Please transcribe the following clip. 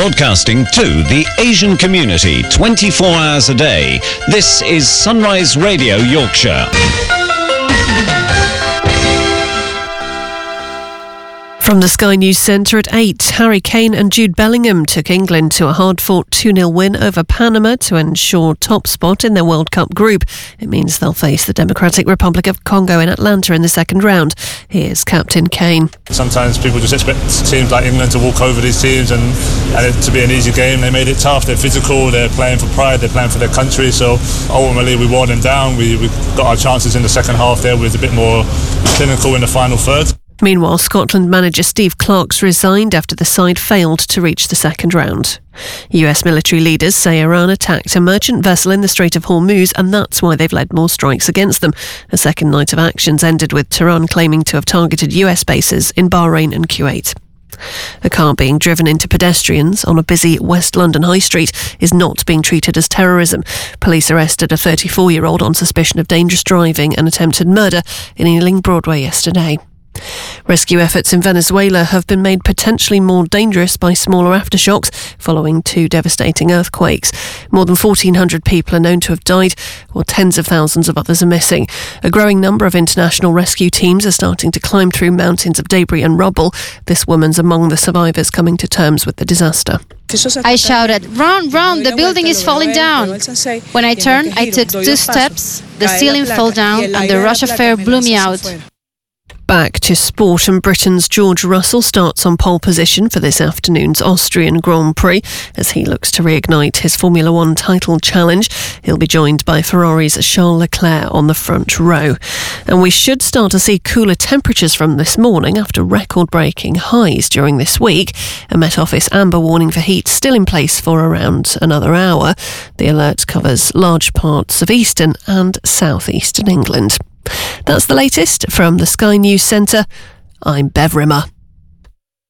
Broadcasting to the Asian community 24 hours a day. This is Sunrise Radio Yorkshire. From the Sky News Centre at 8, Harry Kane and Jude Bellingham took England to a hard-fought 2-0 win over Panama to ensure top spot in their World Cup group. It means they'll face the Democratic Republic of Congo in Atlanta in the second round. Here's Captain Kane. Sometimes people just expect teams like England to walk over these teams and it to be an easy game. They made it tough. They're physical. They're playing for pride. They're playing for their country. So ultimately we wore them down. We got our chances in the second half there. With a bit more clinical in the final third. Meanwhile, Scotland manager Steve Clarke's resigned after the side failed to reach the second round. US military leaders say Iran attacked a merchant vessel in the Strait of Hormuz, and that's why they've led more strikes against them. A second night of actions ended with Tehran claiming to have targeted US bases in Bahrain and Kuwait. A car being driven into pedestrians on a busy West London high street is not being treated as terrorism. Police arrested a 34-year-old on suspicion of dangerous driving and attempted murder in Ealing Broadway yesterday. Rescue efforts in Venezuela have been made potentially more dangerous by smaller aftershocks following two devastating earthquakes. More than 1,400 people are known to have died, while tens of thousands of others are missing. A growing number of international rescue teams are starting to climb through mountains of debris and rubble. This woman's among the survivors coming to terms with the disaster. I shouted, "Run, run, the building is falling down." When I turned, I took 2 steps, the ceiling fell down and the rush of air blew me out. Back to sport, and Britain's George Russell starts on pole position for this afternoon's Austrian Grand Prix as he looks to reignite his Formula One title challenge. He'll be joined by Ferrari's Charles Leclerc on the front row. And we should start to see cooler temperatures from this morning after record-breaking highs during this week. A Met Office amber warning for heat still in place for around another hour. The alert covers large parts of eastern and southeastern England. That's the latest from the Sky News Centre. I'm Bev Rimmer.